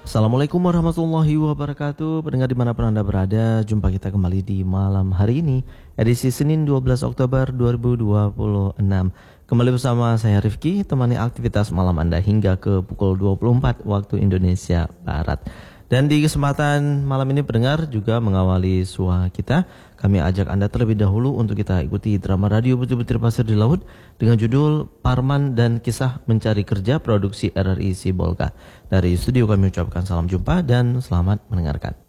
Assalamualaikum warahmatullahi wabarakatuh. Pendengar dimanapun Anda berada, jumpa kita kembali di malam hari ini, edisi Senin 12 Oktober 2026. Kembali bersama saya Rifki, temani aktivitas malam Anda hingga ke pukul 24 waktu Indonesia Barat. Dan di kesempatan malam ini pendengar juga mengawali suara kita, kami ajak Anda terlebih dahulu untuk kita ikuti drama radio Butir-Butir Pasir di Laut dengan judul Parman dan Kisah Mencari Kerja produksi RRI Sibolga. Dari studio kami ucapkan salam jumpa dan selamat mendengarkan.